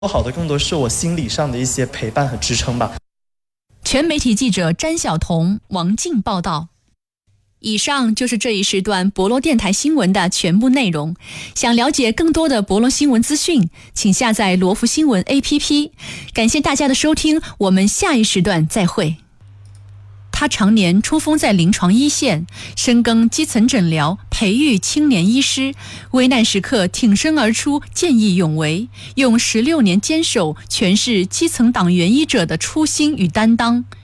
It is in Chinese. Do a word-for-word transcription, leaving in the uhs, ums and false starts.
好的更多是我心理上的一些陪伴和支撑吧。 全媒体记者詹晓彤、王静报道。以上就是这一时段博罗电台新闻的全部内容。想了解更多的博罗新闻资讯，请下载罗福新闻 A P P。感谢大家的收听，我们下一时段再会。他常年冲锋在临床一线，深耕基层诊疗，培育青年医师，危难时刻挺身而出，见义勇为，用十六年坚守诠释基层党员医者的初心与担当。